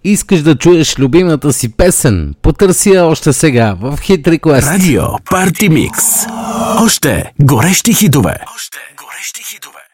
Искаш да чуеш любимата си песен? Потърси я още сега в Hit Request. Радио Парти Микс. Още горещи хитове.